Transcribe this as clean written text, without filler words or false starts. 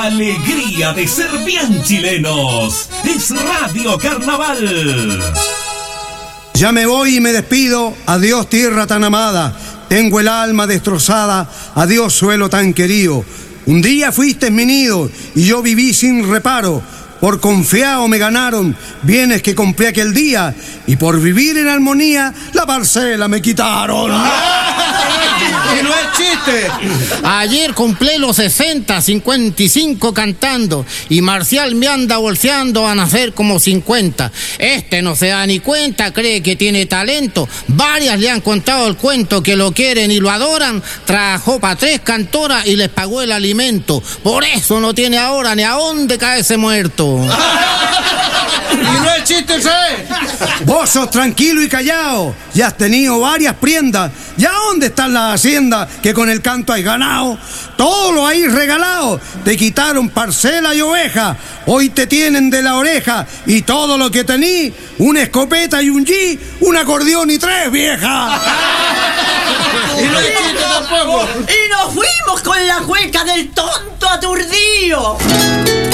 La alegría de ser bien chilenos. Es Radio Carnaval. Ya me voy y me despido. Adiós, tierra tan amada. Tengo el alma destrozada. Adiós, suelo tan querido. Un día fuiste mi nido y yo viví sin reparo. Por confiado me ganaron bienes que compré aquel día, y por vivir en armonía la parcela me quitaron. Y no es chiste. Ayer cumplí los 60, 55 cantando, y Marcial me anda bolseando a nacer como 50. Este no se da ni cuenta, cree que tiene talento. Varias le han contado el cuento que lo quieren y lo adoran. Trabajó para 3 cantoras y les pagó el alimento. Por eso no tiene ahora ni a dónde caerse muerto. Y no es chiste, ¿sabes? Vos sos tranquilo y callado, y has tenido varias prendas. ¿Ya dónde están las haciendas que con el canto hay ganado? Todo lo hay regalado. Te quitaron parcela y oveja. Hoy te tienen de la oreja. Y todo lo que tení, una escopeta y un G, un acordeón y 3 viejas. Y no es chiste tampoco. Y nos fuimos con la cueca del tonto aturdido.